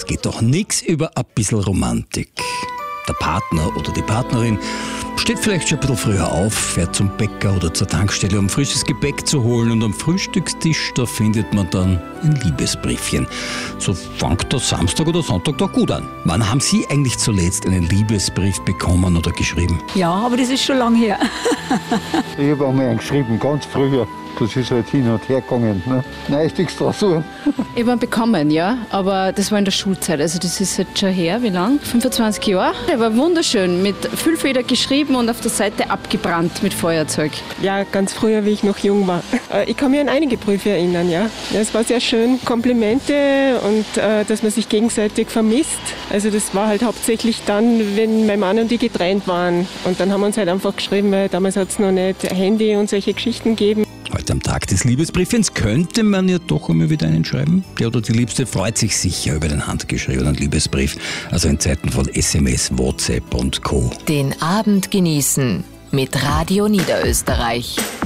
es geht doch nichts über ein bisschen Romantik. Der Partner oder die Partnerin steht vielleicht schon ein bisschen früher auf, fährt zum Bäcker oder zur Tankstelle, um frisches Gebäck zu holen, und am Frühstückstisch, da findet man dann ein Liebesbriefchen. So fängt der Samstag oder Sonntag doch gut an. Wann haben Sie eigentlich zuletzt einen Liebesbrief bekommen oder geschrieben? Ja, aber das ist schon lange her. Ich habe einmal einen geschrieben, ganz früher. Das ist halt hin und her gegangen. Ne? Neustigsdrasur. Ich habe ihn bekommen, ja, aber das war in der Schulzeit. Also das ist jetzt schon her, wie lang? 25 Jahre. Er war wunderschön, mit Füllfeder geschrieben und auf der Seite abgebrannt mit Feuerzeug. Ja, ganz früher, wie ich noch jung war. Ich kann mich an einige Briefe erinnern, ja. Es war sehr schön. Komplimente und dass man sich gegenseitig vermisst. Also das war halt hauptsächlich dann, wenn mein Mann und ich getrennt waren. Und dann haben wir uns halt einfach geschrieben, weil damals hat es noch nicht Handy und solche Geschichten gegeben. Heute am Tag des Liebesbriefchens könnte man ja doch einmal wieder einen schreiben. Der oder die Liebste freut sich sicher über den handgeschriebenen Liebesbrief. Also in Zeiten von SMS, WhatsApp und Co. Den Abend genießen mit Radio Niederösterreich.